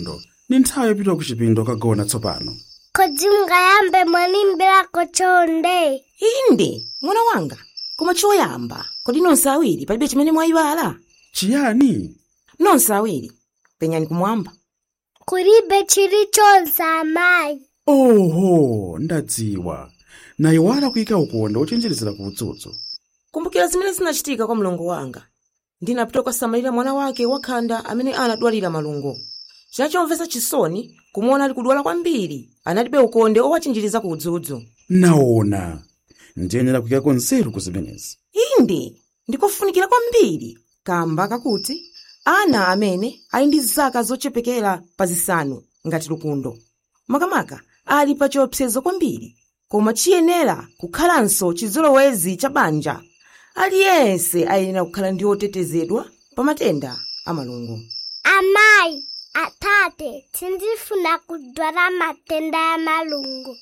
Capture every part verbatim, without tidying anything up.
ni nthawi yopita ku chipinda kagona tsopano. Kodi mungayambe mwanimbirako chonde? Inde, mwana wanga. Koma choyamba, kodi nonse awiri palibe chimene mwayiwala? Chiyani? Nonse awiri, penyani kumwamba. Kulibe chilichonse amayi. Oho, ndadziwa. Nayiwala kuyika ukonde ochenjerezera ku udzudzu. Kumbukira zimene zinachitika kwa mlongo wanga. Ndinapita kusamalira mwana wake wakhanda amene anadwalira malungo. Chinachomvetsa chisoni kumuona ali kudwala kwambiri. Analibe ukonde owachinjiriza ku udzudzu. Naona. Ndiyenera kuyika nzeru kuzimenezi. Inde, ndikofunikira kwambiri. Kamba kakuti ana amene ali ndi zaka zochepekera pa zisanu ngati Lukundo. Makamaka ali pa chiopsezo kwambiri. Koma chiyenera kukhalanso chizolowezi cha banja. Aliyense ayenera kukhala ndi otetezedwa pa matenda a malungo. Amayi, atate, sindifuna kudwala matenda ya malungo.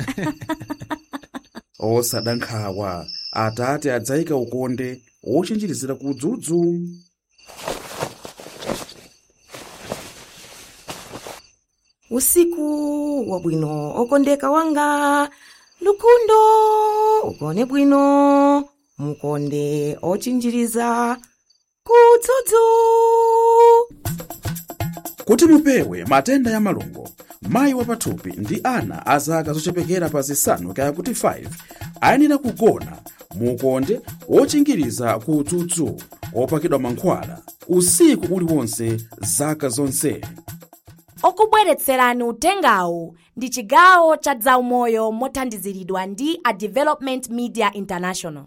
Osadandaula, atate adzayika ukonde ochenjerezera ku udzudzu. Usiku wabwino okondeka wanga, Lukundo ugone bwino, mukonde ochinjiriza ku udzudzu. Kuti mupewe matenda ya malungo, mayi wapathupi ndi ana azaka zochepekera pa zisanu kaya kuti five ayenera kugona mukonde ochinjiriza ku udzudzu opakidwa mankhwala usiku uliwonse zaka zonse. Okubweretserani utengawu ndi chigawo cha zaumoyo mothandiziridwa ndi a Development Media International.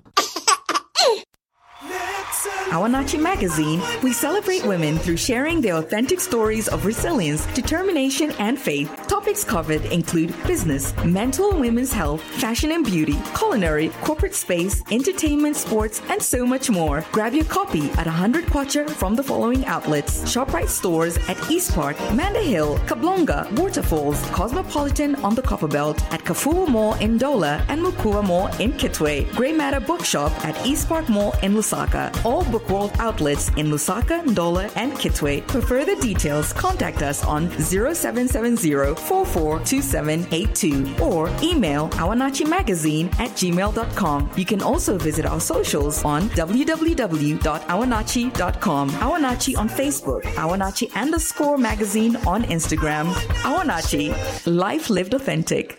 Awanachi Magazine, we celebrate women through sharing their authentic stories of resilience, determination, and faith. Topics covered include business, mental and women's health, fashion and beauty, culinary, corporate space, entertainment, sports, and so much more. Grab your copy at one hundred kwacha from the following outlets: ShopRite stores at East Park, Manda Hill, Kablonga, Waterfalls, Cosmopolitan on the Copperbelt, at Kafua Mall in Dola, and Mukua Mall in Kitwe. Grey Matter Bookshop at East Park Mall in Lusaka. All Book World outlets in Lusaka, Ndola, and Kitwe. For further details, contact us on zero seven seven zero, four four two seven eight two or email awanachimagazine at gmail dot com. You can also visit our socials on w w w dot awanachi dot com, Awanachi on Facebook, Awanachi underscore magazine on Instagram. Awanachi, life lived authentic.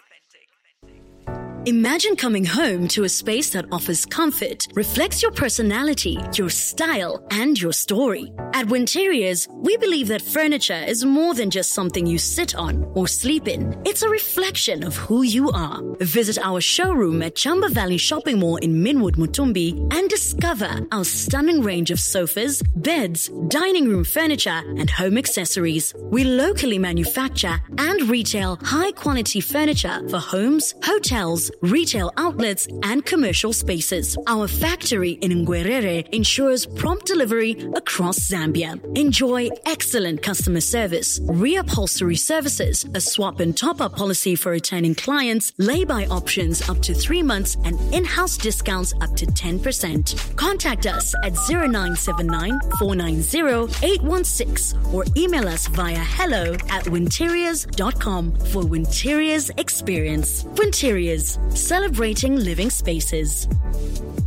Imagine coming home to a space that offers comfort, reflects your personality, your style, and your story. At Winteriors, we believe that furniture is more than just something you sit on or sleep in. It's a reflection of who you are. Visit our showroom at Chamba Valley Shopping Mall in Minwood, Mutumbi, and discover our stunning range of sofas, beds, dining room furniture, and home accessories. We locally manufacture and retail high-quality furniture for homes, hotels, retail outlets, and commercial spaces. Our factory in Ngwerere ensures prompt delivery across Zambia. Enjoy excellent customer service, reupholstery services, a swap and top-up policy for returning clients, lay-by options up to three months, and in-house discounts up to ten percent. Contact us at zero nine seven nine, four nine zero, eight one six or email us via hello at winteriors dot com for Winteriors Experience. Winteriors, celebrating living spaces.